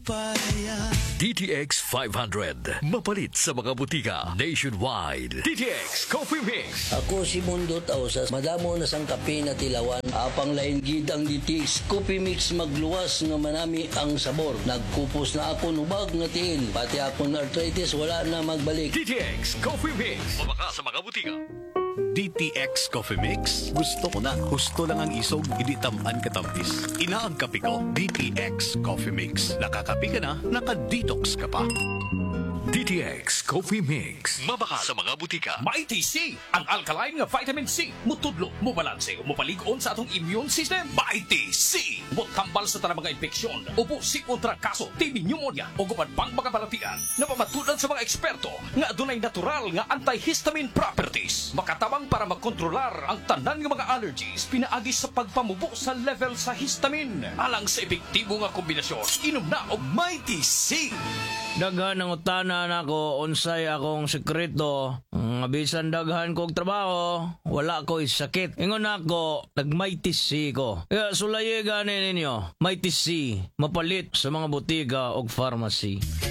DTX 500. Mapalit sa mga butika nationwide. DTX Coffee Mix. Ako si Mundo Tausas, madamo na sang kape na tilawan. Apang lain gid ang DTX Coffee Mix magluwas nga manami ang sabor. Nagkupos na ako nubag nga tiil. Pati akong arthritis wala na magbalik. DTX Coffee Mix. Mabaka sa mga butika. DTX Coffee Mix. Gusto ko na. Gusto lang ang isog, hindi taman katamis. Ina ang kape ko, DTX Coffee Mix. Nakakape ka na, naka-detox ka pa. DTX Coffee Mix. Mabaka sa mga butika. Mighty C, ang alkaline nga vitamin C. Mutudlo, mubalanse, mupaligon sa atong immune system. Mighty C, mutambal sa tanang mga infeksyon, ubo si kontrakaso, TB pneumonia, o gupan pang mga balatian. Napamatudan sa mga eksperto nga adunay natural nga antihistamine properties. Makatabang para makontrolar ang tanan nga mga allergies pinaagi sa pagpamubo sa level sa histamine. Alang sa epektibo nga kombinasyon, inom na og Mighty C. Daghan ang utana nako unsay akong sekreto. Bisan daghan kog trabaho, wala ko sakit. Ingon ako, nag-Mighty C ko. Kaya sulaye gani ninyo, Mighty C, mapalit sa mga butika o pharmacy.